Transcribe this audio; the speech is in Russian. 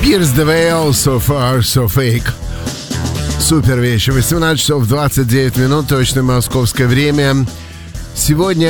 Pierce the Veil, So Far, So Fake. Супер вещи. 18 часов 29 минут, точное московское время. Сегодня